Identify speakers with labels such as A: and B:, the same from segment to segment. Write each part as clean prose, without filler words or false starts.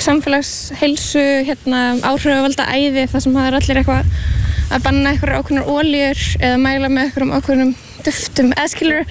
A: samfélagsheilsu, áhrifavalda æði, þar sem það allir eitthvað að banna einhverjar ákveðnar olíur eða mæla með einhverjum ákveðnum duftum, eða skilur,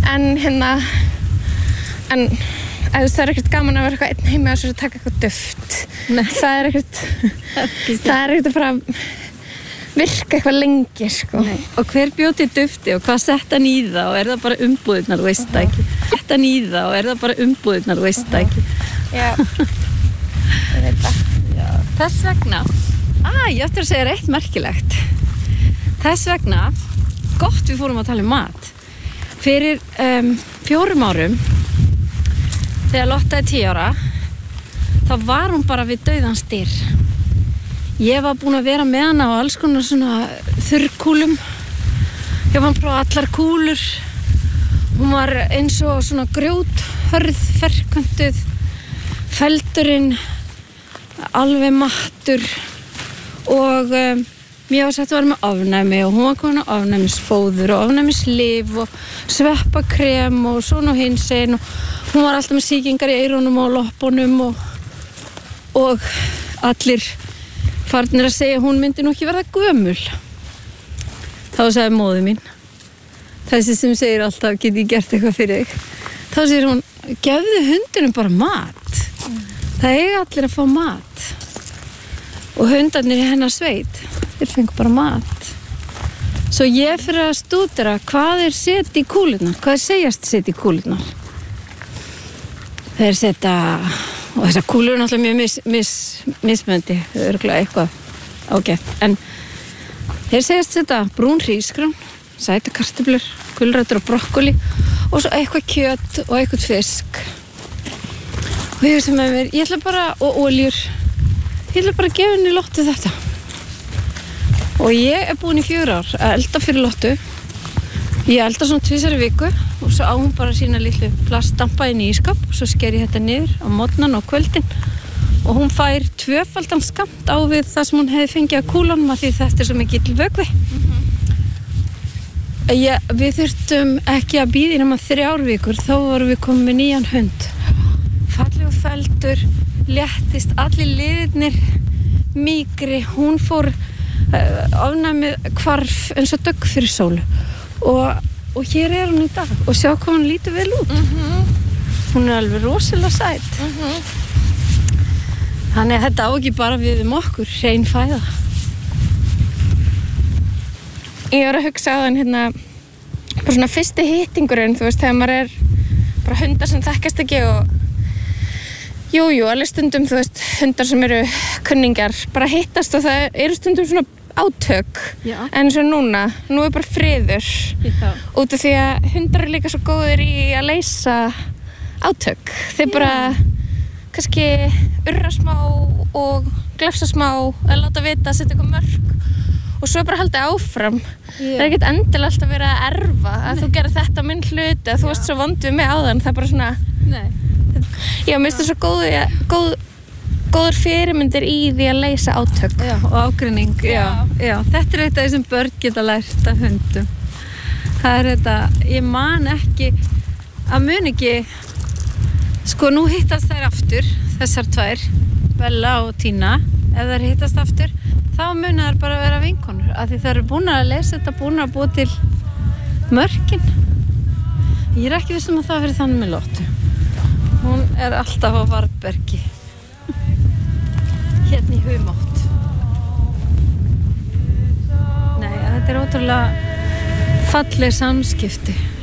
A: en það er ekkert gaman að vera eitthvað einn heima og taka eitthvað duft. Nei. Það er ekkert að fara að virka eitthvað lengi, sko.
B: Nei. Og hver bjó til dufti og hvað sett hann í það og er það bara umbúðirnar, veist það ekki? Sett hann í það og er það bara umbúðirnar, veist það ekki?
A: Já, ég veit það.
B: Já. Þess vegna, ég ætti að segja eitt merkilegt. Þess vegna, gott við fórum að tala um mat. Fyrir 4 árum, þegar Lotta er 10 ára, þá var hún bara við dauðans dyr. Ég var búin að vera með hana á alls konar svona þurrkúlum. Ég var að prófa allar kúlur. Hún var eins og svona grjóthörð, ferkantuð, feldurinn, alveg mattur og mér var sagt að vera með ofnæmi og hún var komin á ofnæmisfóður og ofnæmislyf og sveppakrem og svona og hinsegin og hún var alltaf með sýkingar í eyrunum og loppunum og allir farnir að segja að hún myndi nú ekki verða gömul. Þá sagði móðir mín, þessi sem segir alltaf get ég gert eitthvað fyrir þig, þá segir hún, gefðu hundinum bara mat. Það eiga allir að fá mat og hundarnir í hennar sveit, þeir fengu bara mat. Svo ég fyrir að stúdera hvað seti í kúlurnar, hvað segjast seti í kúlurnar. Þeir setja, og þessar kúlur er náttúrulega mjög mismöndi, þau eru örugglega eitthvað ágætt, en þeir segjast setja brún hrísgrjón, sæta kartöflur, gulrætur og brokkoli og svo eitthvað kjöt og eitthvað fisk. Og ég veist með mér, ég ætla bara, og oljur, ég ætla bara að gefa henni Lottu þetta. Og ég er búin í 4 ár að elda fyrir Lottu. Ég elda svona 2 í viku og svo á hún bara sína litlu plastdampa inn í ískap og svo sker ég þetta niður á morgnan og kvöldin og hún fær 2-faldan skammt á við það sem hún hefði fengið að kúlanum af því þetta er svo mikill vökvi. Við þurftum ekki að bíða nema 3 vikur, þá vorum við komin með nýjan hund. Fallegur feldur, léttist, allir liðirnir mýkri, hún fór ofnæmið hvarf eins og dögg fyrir sólu og hér er hún í dag og sjá hvað hún lítur vel út. Hún er alveg rosalega sæt. Þannig að þetta á ekki bara við okkur, hrein fæða.
A: Ég var að hugsa á þann bara svona fyrsti hittingurinn, þú veist, þegar maður er bara hundar sem þekkast ekki og jú, alveg stundum, þú veist, hundar sem eru kunningjar bara hittast og það eru stundum svona átök. Já. En svo nú er bara friður. Já. Út af því að hundar eru líka svo góðir í að leysa átök. Þeir bara kannski urra smá og glefsa smá að láta vita að setja eitthvað mörk og svo bara halda áfram. Það er ekkert endilega alltaf verið að erfa að þú gerir þetta minn hluti að þú varst svo vond við mig áðan. Það er bara svona já, mér finnst það svo góður fyrirmyndir í því að leysa átök.
B: Já, og ágreining. Já. Þetta er eitt af því sem börn geta lært af hundum. Það er þetta, ég man ekki að mun ekki, sko nú hittast þær aftur, þessar 2, Bella og Tina, ef þær hittast aftur, þá mun þær bara vera vinkonur, af því þær eru búin að leysa þetta, búin að búa til mörkin. Ég er ekki viss um að það verið þannig með Lottu. Hún er alltaf á varðbergi. Hérna í Humátt. Nei, þetta er ótrúlega falleg samskipti.